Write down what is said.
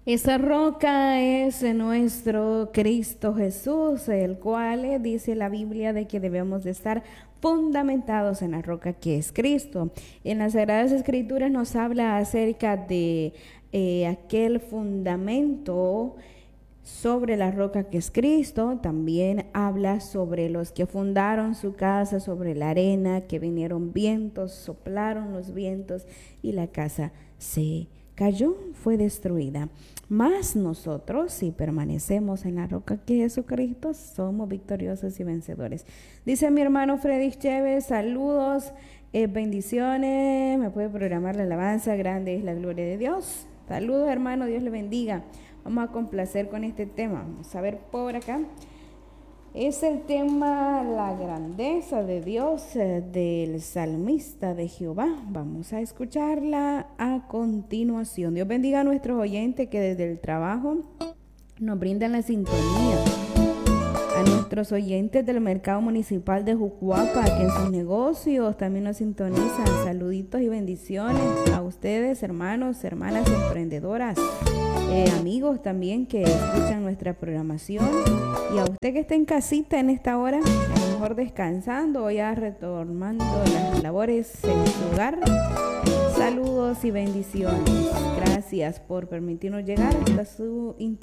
Esa roca es nuestro Cristo Jesús, el cual dice la Biblia de que debemos de estar fundamentados en la roca que es Cristo. En las Sagradas Escrituras nos habla acerca de aquel fundamento sobre la roca que es Cristo. También habla sobre los que fundaron su casa sobre la arena, que vinieron vientos, soplaron los vientos y la casa se cayó, fue destruida. Mas nosotros, si permanecemos en la roca que es Jesucristo, somos victoriosos y vencedores. Dice mi hermano Freddy Chévez, saludos, bendiciones, me puede programar la alabanza, grande es la gloria de Dios. Saludos hermano, Dios le bendiga. Vamos a complacer con este tema. Vamos a ver por acá. Es el tema la grandeza de Dios del salmista de Jehová. Vamos a escucharla a continuación. Dios bendiga a nuestros oyentes que desde el trabajo nos brindan la sintonía. A nuestros oyentes del mercado municipal de Jucuapa, que en sus negocios también nos sintonizan. Saluditos y bendiciones a ustedes, hermanos, hermanas emprendedoras, amigos también que escuchan nuestra programación. Y a usted que está en casita en esta hora, a lo mejor descansando o ya retomando las labores en su hogar. Saludos y bendiciones. Gracias por permitirnos llegar hasta su interior.